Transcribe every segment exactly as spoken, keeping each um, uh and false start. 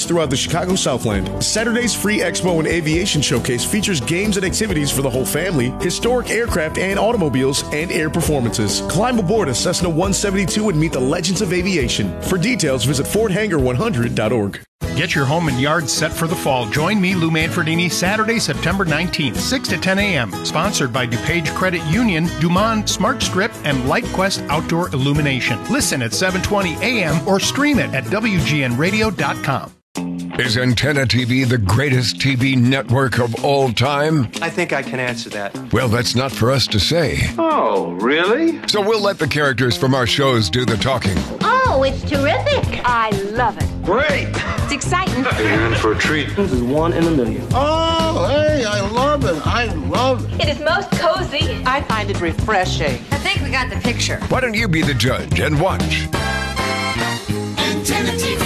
throughout the Chicago Southland. Saturday's free expo and aviation showcase features games and activities for the whole family, historic aircraft and automobiles, and air performances. Climb aboard a Cessna one seventy-two and meet the legends of aviation. For details, visit ford hanger one hundred dot org. Get your home and yard set for the fall. Join me, Lou Manfredini, Saturday, September nineteenth, six to ten a.m. Sponsored by DuPage Credit Union, Dumont Smart Strip, and LightQuest Outdoor Illumination. Listen at seven twenty a.m. or stream it at W G N radio dot com. Is Antenna T V the greatest T V network of all time? I think I can answer that. Well, that's not for us to say. Oh, really? So we'll let the characters from our shows do the talking. Oh, it's terrific. I love it. Great. It's exciting. You're in for a treat. This is one in a million. Oh, hey, I love it. I love it. It is most cozy. I find it refreshing. I think we got the picture. Why don't you be the judge and watch? Antenna T V.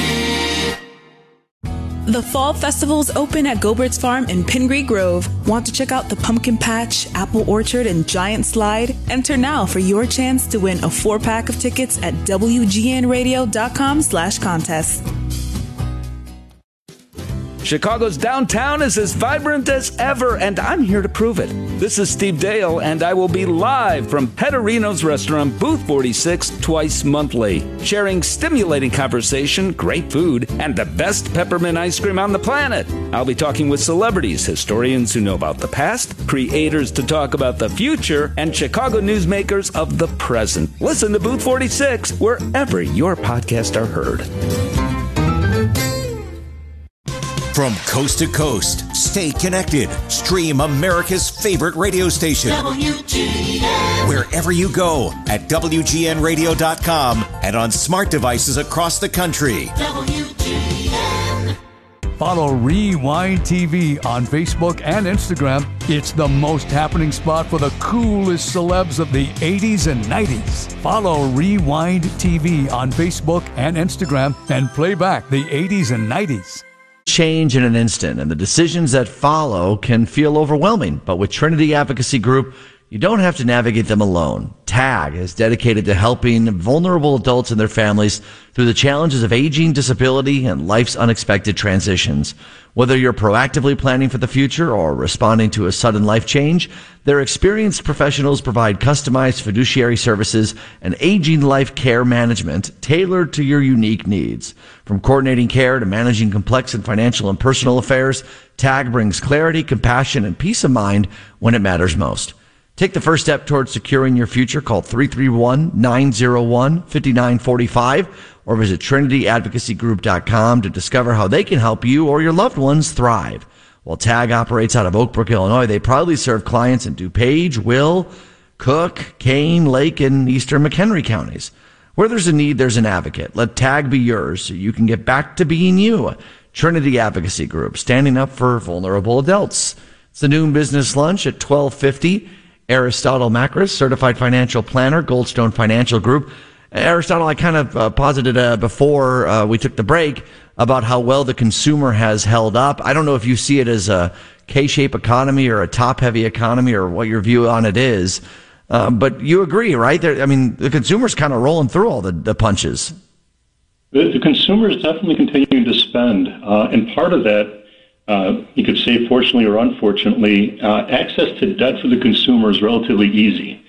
The Fall Festival's open at Gobert's Farm in Pingree Grove. Want to check out the Pumpkin Patch, Apple Orchard, and Giant Slide? Enter now for your chance to win a four-pack of tickets at W G N radio dot com slash contest. Chicago's downtown is as vibrant as ever, and I'm here to prove it. This is Steve Dale, and I will be live from Petterino's Restaurant, Booth forty-six, twice monthly, sharing stimulating conversation, great food, and the best peppermint ice cream on the planet. I'll be talking with celebrities, historians who know about the past, creators to talk about the future, and Chicago newsmakers of the present. Listen to Booth forty-six wherever your podcasts are heard. From coast to coast, stay connected. Stream America's favorite radio station. W G N. Wherever you go at W G N radio dot com and on smart devices across the country. W G N. Follow Rewind T V on Facebook and Instagram. It's the most happening spot for the coolest celebs of the eighties and nineties. Follow Rewind T V on Facebook and Instagram and play back the eighties and nineties. Change in an instant, and the decisions that follow can feel overwhelming. But with Trinity Advocacy Group, you don't have to navigate them alone. TAG is dedicated to helping vulnerable adults and their families through the challenges of aging, disability, and life's unexpected transitions. Whether you're proactively planning for the future or responding to a sudden life change, their experienced professionals provide customized fiduciary services and aging life care management tailored to your unique needs. From coordinating care to managing complex and financial and personal affairs, TAG brings clarity, compassion, and peace of mind when it matters most. Take the first step towards securing your future. Call three three one, nine zero one, five nine four five or visit trinity advocacy group dot com to discover how they can help you or your loved ones thrive. While TAG operates out of Oak Brook, Illinois, they proudly serve clients in DuPage, Will, Cook, Kane, Lake, and eastern McHenry counties. Where there's a need, there's an advocate. Let TAG be yours so you can get back to being you. Trinity Advocacy Group, standing up for vulnerable adults. It's the noon business lunch at twelve fifty. Aristotle Macris, certified financial planner, Goldstone Financial Group. Aristotle, I kind of uh, posited uh, before uh, we took the break about how well the consumer has held up. I don't know if you see it as a K-shaped economy or a top-heavy economy or what your view on it is, uh, but you agree, right? There, I mean, the consumer's kind of rolling through all the, the punches. The, the consumer is definitely continuing to spend, uh, and part of that, Uh, you could say, fortunately or unfortunately, uh, access to debt for the consumer is relatively easy.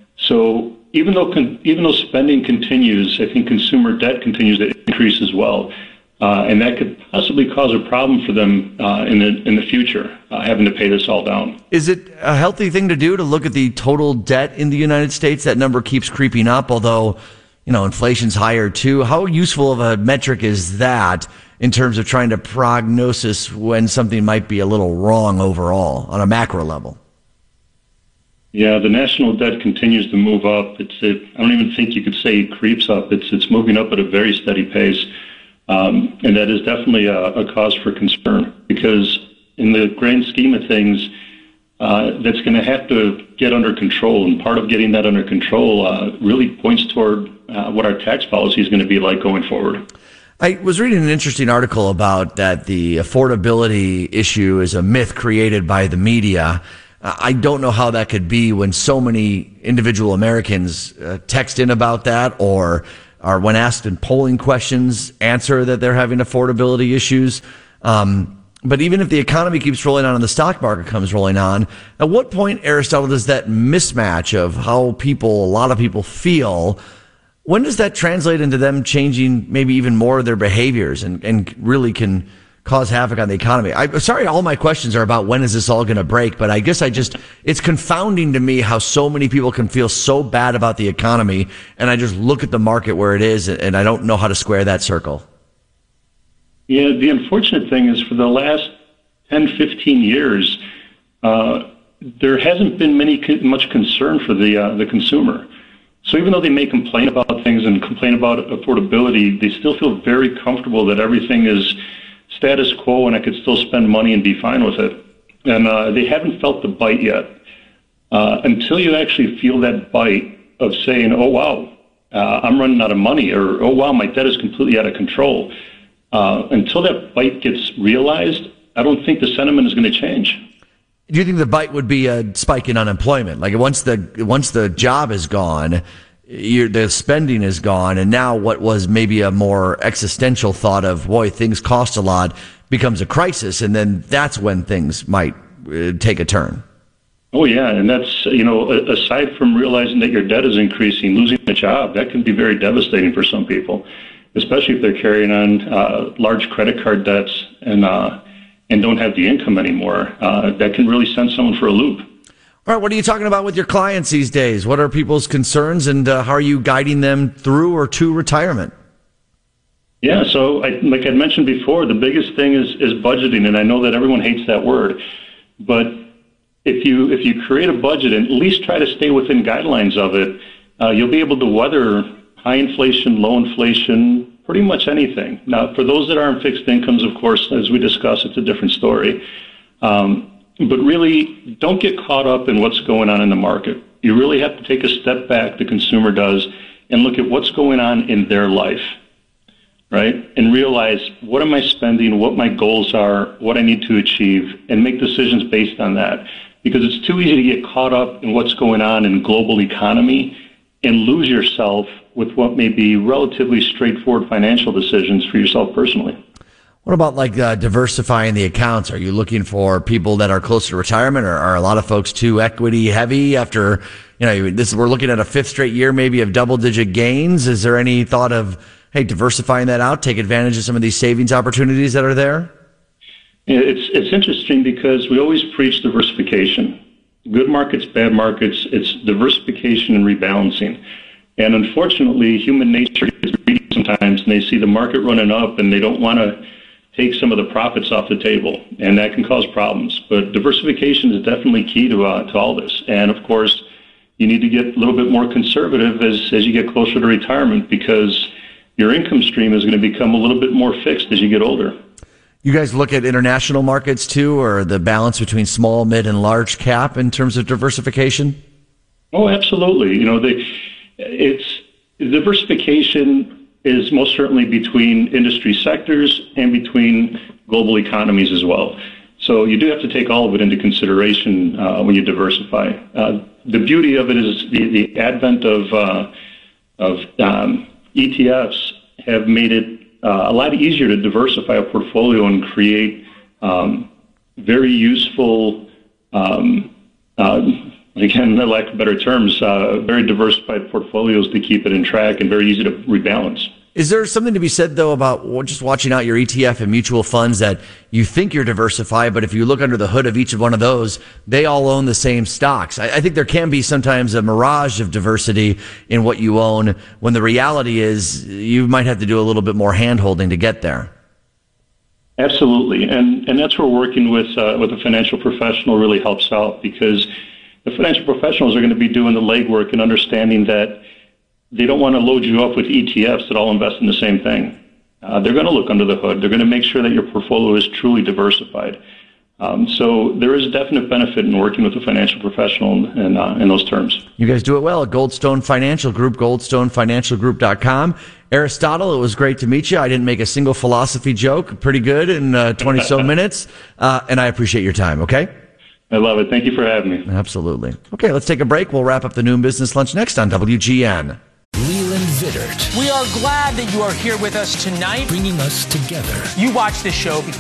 So even though con- even though spending continues, I think consumer debt continues to increase as well, uh, and that could possibly cause a problem for them uh, in the in the future, uh, having to pay this all down. Is it a healthy thing to do to look at the total debt in the United States? That number keeps creeping up, although you know inflation's higher too. How useful of a metric is that in terms of trying to prognosis when something might be a little wrong overall on a macro level? Yeah, the national debt continues to move up. It's it, I don't even think you could say it creeps up. It's it's moving up at a very steady pace, um, and that is definitely a, a cause for concern because in the grand scheme of things, uh, that's going to have to get under control, and part of getting that under control uh, really points toward uh, what our tax policy is going to be like going forward. I was reading an interesting article about that the affordability issue is a myth created by the media. I don't know how that could be when so many individual Americans uh, text in about that or are, when asked in polling questions, answer that they're having affordability issues. Um, but even if the economy keeps rolling on and the stock market comes rolling on, at what point, Aristotle, does that mismatch of how people, a lot of people feel, when does that translate into them changing maybe even more of their behaviors and, and really can cause havoc on the economy? I'm sorry, all my questions are about when is this all going to break, but I guess I just, it's confounding to me how so many people can feel so bad about the economy, and I just look at the market where it is, and I don't know how to square that circle. Yeah, the unfortunate thing is for the last ten, fifteen years, uh, there hasn't been many much concern for the uh, the consumer. So even though they may complain about things and complain about affordability, they still feel very comfortable that everything is status quo and I could still spend money and be fine with it. And uh, they haven't felt the bite yet. Uh, until you actually feel that bite of saying, oh, wow, uh, I'm running out of money, or, oh, wow, my debt is completely out of control. Uh, until that bite gets realized, I don't think the sentiment is going to change. Do you think the bite would be a spike in unemployment? Like once the once the job is gone, you're, the spending is gone, and now what was maybe a more existential thought of, boy, things cost a lot, becomes a crisis, and then that's when things might uh, take a turn. Oh, yeah, and that's, you know, aside from realizing that your debt is increasing, losing a job, that can be very devastating for some people, especially if they're carrying on uh, large credit card debts and uh, and don't have the income anymore. Uh, that can really send someone for a loop. All right, what are you talking about with your clients these days? What are people's concerns, and uh, how are you guiding them through or to retirement? Yeah, so I, like I mentioned before, the biggest thing is, is budgeting, and I know that everyone hates that word, but if you if you create a budget and at least try to stay within guidelines of it, uh, you'll be able to weather high inflation, low inflation, pretty much anything. Now, for those that are on fixed incomes, of course, as we discussed, it's a different story. Um, but really, don't get caught up in what's going on in the market. You really have to take a step back, the consumer does, and look at what's going on in their life, right? And realize, what am I spending, what my goals are, what I need to achieve, and make decisions based on that. Because it's too easy to get caught up in what's going on in the global economy and lose yourself with what may be relatively straightforward financial decisions for yourself personally. What about like uh, diversifying the accounts? Are you looking for people that are close to retirement, or are a lot of folks too equity heavy after, you know, this, we're looking at a fifth straight year maybe of double digit gains? Is there any thought of, hey, diversifying that out, take advantage of some of these savings opportunities that are there? It's, it's interesting because we always preach diversification. Good markets, bad markets, it's diversification and rebalancing. And unfortunately, human nature is greedy sometimes, and they see the market running up and they don't want to take some of the profits off the table, and that can cause problems. But diversification is definitely key to uh, to all this. And of course, you need to get a little bit more conservative as, as you get closer to retirement, because your income stream is going to become a little bit more fixed as you get older. You guys look at international markets too, or the balance between small, mid, and large cap in terms of diversification? Oh, absolutely. You know, they, it's diversification is most certainly between industry sectors and between global economies as well. So you do have to take all of it into consideration uh, when you diversify. Uh, the beauty of it is the, the advent of uh, of um, E T Fs have made it uh, a lot easier to diversify a portfolio and create um, very useful, um, uh, again, for lack of better terms, uh, very diversified portfolios to keep it in track and very easy to rebalance. Is there something to be said, though, about just watching out your E T F and mutual funds that you think you're diversified, but if you look under the hood of each of one of those, they all own the same stocks? I, I think there can be sometimes a mirage of diversity in what you own, when the reality is you might have to do a little bit more hand-holding to get there. Absolutely, and and that's where working with uh, with a financial professional really helps out, because the financial professionals are going to be doing the legwork and understanding that they don't want to load you up with E T Fs that all invest in the same thing. Uh, they're going to look under the hood. They're going to make sure that your portfolio is truly diversified. Um, so there is a definite benefit in working with a financial professional in, uh, in those terms. You guys do it well at Goldstone Financial Group, goldstone financial group dot com. Aristotle, it was great to meet you. I didn't make a single philosophy joke. Pretty good in uh, twenty-so minutes. Uh, and I appreciate your time, okay? I love it. Thank you for having me. Absolutely. Okay, let's take a break. We'll wrap up the Noon Business Lunch next on W G N. Leland Vittert. We are glad that you are here with us tonight, bringing us together. You watch this show because